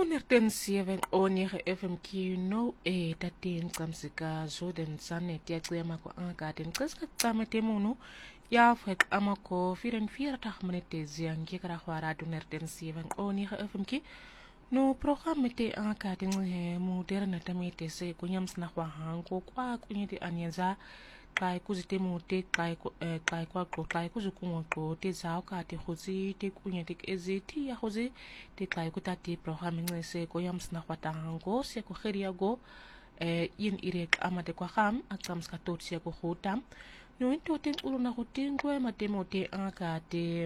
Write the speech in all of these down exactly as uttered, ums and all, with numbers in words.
honderd zeven o negen F M Q no e tatin kamsika Jordan Sanet ya tsema ko anga den kaska tsama temuno ya fek amako firen fira tak minute ziangi kara khwara honderd zeven o negen F M Q no programme te anga den he moderne tamete se kunyams na kwa hango kwa kunyete anyenza kai kuzite mote kai kai kwa ko kai kuzukunwa ko te zao ka te khozi te kunya te ezeti ya khozi te kai kuta te programme ngese ko yams na kwata hango se ko kheria go eh yin irek amade kwa kham akams ka tot se ko khotam no into ten uluna ko tingwe mate mote aka te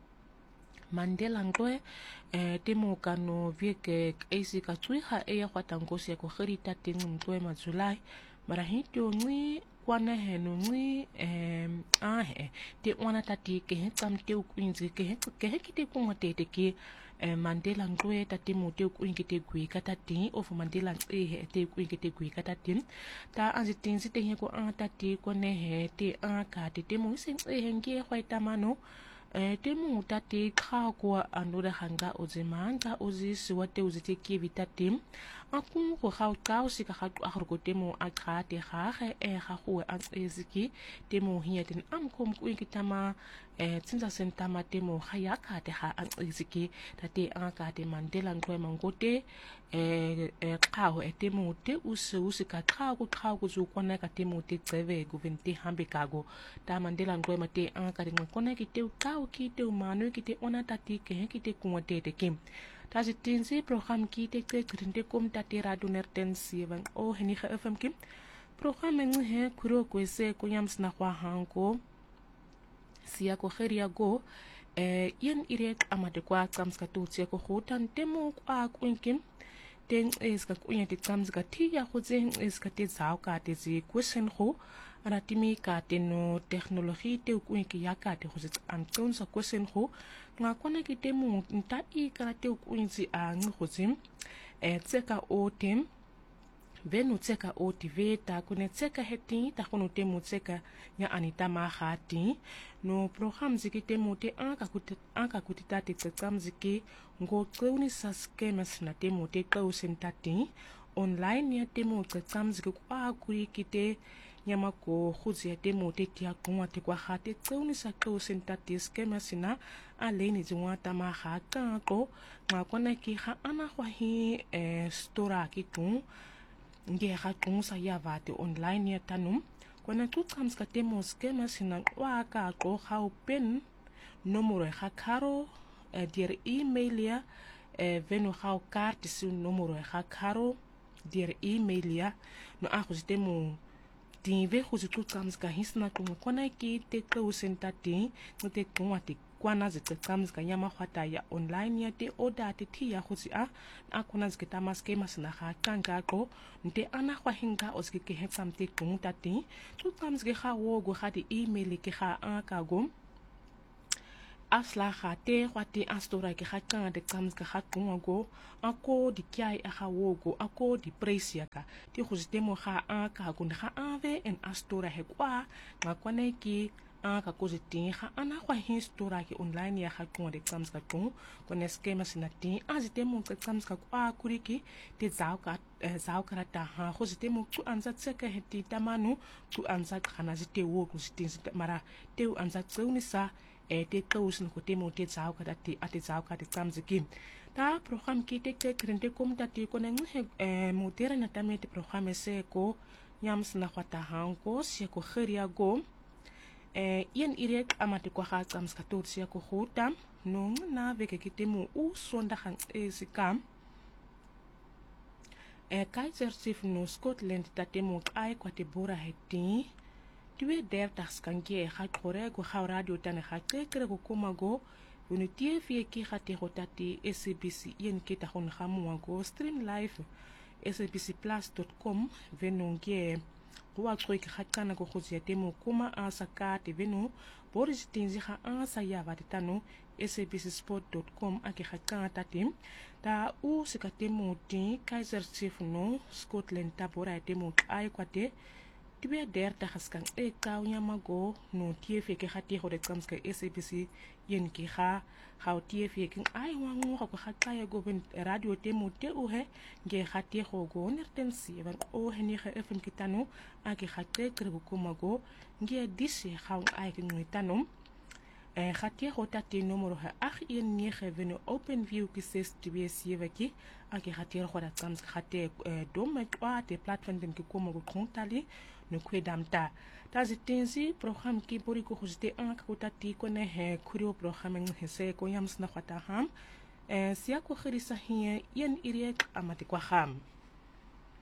Mandela ngwe eh temo kano vieke esi ka tsui ha e ya kwata ngose ko kherita te ngwe ma July mara hito ngi kwana henu ngi em ah he te wana tati ke he tsam te ukwinzi ke he ke he kite kunga te te ke Mandela ngwe tati mo te ukwingi te gwi kata ti of Mandela e he te ukwingi te gwi kata ti ta anzi tinzi te he ko an tati kone he te an ka te te mo sing e he ngi khwaita mano eh temu tati kha ko anura hanga ozemanga ozisi wate uzite ki vitatim aku ko kha ka usika kha akho ko temu akha te kha e kha ko an eziki temu hiyatin am kom ku ikitama eh tsinza sentama temu khaya kha te kha an eziki tati an ka te Mandela ngwe mangote eh eh kha ho temu te usu usika kha ko kha ko zu kona ka temu te tseve guventi hambe kago ta Mandela ngwe mate an ka ringa kona ki te ka ki te umano ki te ona tati ke ki te kunwa te te kim ta zitinzi program ki te te krinde kom tati radio honderd zeven o heni ge F M kim program ngi he kuro kwese ko yams na kwa hango sia ko kheria go eh yen irek amade kwa kams ka tutse ko khotan temo kwa kwinkim ten is ka kunya te kams ka tia go tse is ka te zao ka te zi question go aratimi ka te no technology te kwinki ya ka te go se antson sa question go nga kona ki te mo nta i ka te kwinzi a ngi go tsim eh tseka o tem venu tseka o tiveta kone tseka heti ta kono te mo tseka nya anita ma khati no program ziki te mo te anka kuti anka kuti ta te tsam ziki ngo kleuni sa skemas na te mo te kau sentati online ya te mo tsam ziki kwa kuri kite nyama ko khuzi ya te mo te tia kwa te kwa khate kleuni sa kau sentati skemas na aleni zwa ta ma kha ka ko nga kona ki kha ana kwa hi eh stora ki tu nge ga tungsa ya vate online ya tanum kona tu kams ka temo skema sina wa ka ko ga open nomoro ga karo eh, dir email ya eh, venu ga kart su nomoro ga karo dir email ya no a go temo tinve go se tu kams ka hisna ko kona ki te ko sentati no te ko ati kwana zite kams ka nyama khwata ya online ya te oda te ti ya khutsi a akuna ziketa maske masna kha kanga ko nte ana khwa hinga oske ke hetsam te kumuta ti tu kams ke kha wo go kha di email ke kha a ka go asla kha te khwati astora ke kha kanga de kams ka kha kunwa go ako di kyai a kha wo go ako di price ya ka ti khuzite mo kha a ka go kha ave en astora he kwa ngakwane ki aka kuzitin ha ana kwa histora ki online ya ha kwa de kams ka tu kone skema sinati azite mo ka kams ka kwa kuriki te zao ka zao karata ha khuzite mo tu anza tseka heti tamanu tu anza khana zite wo kuzitin mara te anza tseunisa e te tausin ko te mo te zao ka te ate zao ka de kams ki ta program ki te te krente kom ta te kone nge mo tera na tamete program se ko nyams na khwata hango se ko kheria go eh yen irek amate kwa ga tsams ka tot sia ko khota no na veke kitemo u sonda khang esikam eh Kaiser Chief no Scotland tatemo ai kwa te bora heti tuwe der tas kange ga khore go ga radio tane ga kekere go komago uni tie fie ki ga te hotati S A B C yen kita hon ga mo go stream live s a b c plus dot com venonge wa tsoi ke khatana go khotsi temo kuma a saka te venu boris tinzi ga a sa ya va tano s a b c sport dot com a ke khatana ta tim ta u se ka temo ti Kaiser Chief no Scotland ta bora temo ai kwate Tibia derta haskan e kawnya mago no tiefe ke hati hore tsamska S A B C yen ki ha how tiefe kin ai wangu ko hakaya go ben radio temo te uhe ge hati ho go nerten si ban o heni ha F M kitano ake hatte kribu ko mago ge disi how ai kin tanum e hati ho tati numero ha ach yen ni venu open view ki ses tibia sieva ki ake hati ho da tsamska hati dom kwa te platform den ki ko mago kontali no kwedamta tazi tenzi program ki bori ko hojte an ka tati ko ne he kurio program ng hese ko yams na khata ham e sia ko khirisa hiye yen iriek amati kwa ham